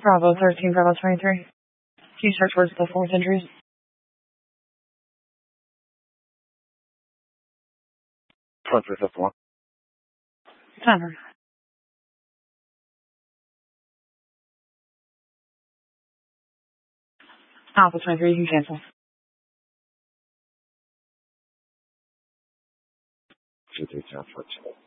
Bravo 13, Bravo 23. Can you start towards the 4th entries? Towards the 5th one. Timer. Alpha 23, you can cancel. 直接加出去。